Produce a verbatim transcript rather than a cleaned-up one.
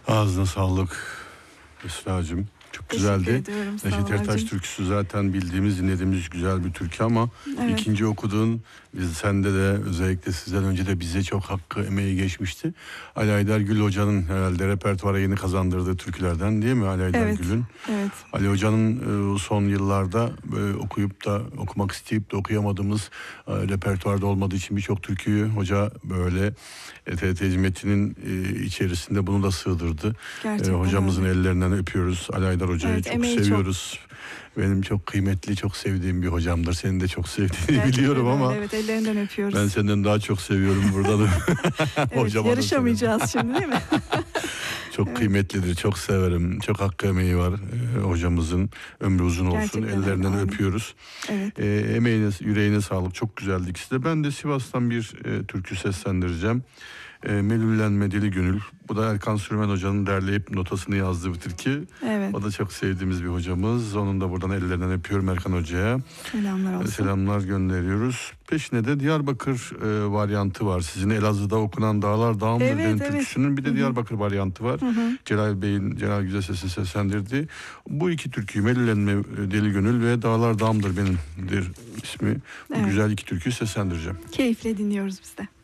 Ağzına sağlık Esra'cığım. Çok Teşekkür güzeldi. ediyorum, sağ ol Neşet Ertaş Ercim. türküsü zaten bildiğimiz, dinlediğimiz güzel bir türkü ama Evet. ikinci okuduğun, biz sende de özellikle sizden önce de bize çok hakkı, emeği geçmişti. Ali Aydar Gül Hoca'nın herhalde repertuara yeni kazandırdığı türkülerden değil mi Ali Aydar Evet, Gül'ün? evet. Ali Hoca'nın e, son yıllarda e, okuyup da okumak isteyip de okuyamadığımız e, repertuarda olmadığı için birçok türküyü hoca böyle e, T R T Hizmeti'nin e, içerisinde bunu da sığdırdı. Gerçekten E, hocamızın öyle. ellerinden öpüyoruz. Ali Aydar Hoca'yı Evet, çok emeği seviyoruz. Benim çok kıymetli, çok sevdiğim bir hocamdır. Senin de çok sevdiğini Gerçekten biliyorum öyle, ama evet, ellerinden öpüyoruz. ben senden daha çok seviyorum burada da. Evet, Hocama da yarışamayacağız şimdi değil mi? çok Evet. kıymetlidir, çok severim. Çok hakkı emeği var e, hocamızın. Ömrü uzun olsun. Gerçekten Ellerinden öyle, öpüyoruz. Evet. E, emeğine, yüreğine sağlık. Çok güzeldi ikisi de. Ben de Sivas'tan bir e, türkü seslendireceğim. E, Melüllenme Deli Gönül. Bu da Erkan Sürmen Hoca'nın derleyip notasını yazdığı bir türkü. Evet. O da çok sevdiğimiz bir hocamız. Onun da buradan ellerinden öpüyorum Erkan Hoca'ya. Selamlar olsun. Selamlar gönderiyoruz. Peşine de Diyarbakır e, varyantı var. Sizin Elazığ'da okunan Dağlar Dağımdır Evet, benim evet. türküsünün bir de Hı-hı. Diyarbakır varyantı var. Hı-hı. Celal Bey'in, Celal Güzel Ses'i seslendirdiği. Bu iki türküyü Melülenme Deli Gönül ve Dağlar Dağımdır benimdir ismi. Bu Evet. güzel iki türküyü seslendireceğim. Keyifle dinliyoruz biz de.